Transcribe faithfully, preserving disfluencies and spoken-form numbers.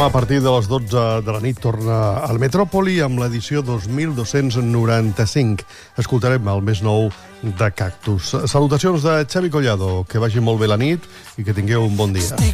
A partir de les dotze de la nit torna al Metròpoli amb l'edició dos mil dos-cents noranta-cinc. Escoltarem el més nou de Cactus. Salutacions de Xavi Collado. Que vagi molt bé la nit i que tingueu un bon dia.